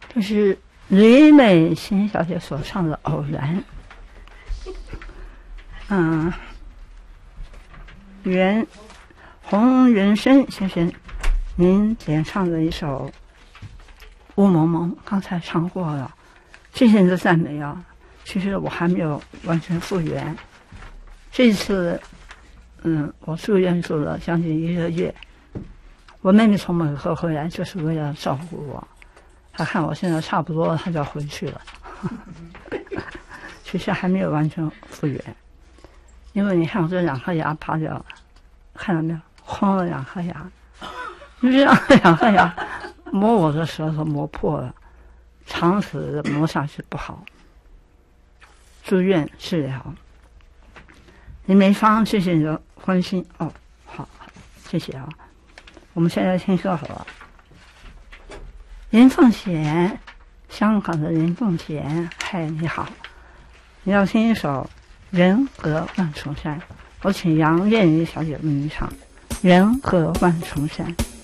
这是吕美欣小姐所唱的《偶然》。洪元生先生，您演唱的一首《雾蒙蒙》，刚才唱过了，谢谢您的赞美啊！其实我还没有完全复原。这一次，我住院住了将近1个月。我妹妹从美国回来，就是为了照顾我。她看我现在差不多了，她就要回去了。其实还没有完全复原，因为你看我这2颗牙拔掉了，看到没有？轰了2颗牙，你这2颗牙磨我的舌头磨破了，长此磨下去不好。住院治疗。林梅芳，谢谢你的关心哦，好，谢谢啊。我们现在听歌好了。林凤贤，香港的林凤贤，嗨，你好，你要听一首《人隔万重山》，我请杨艳瑜小姐为你唱《人隔万重山》。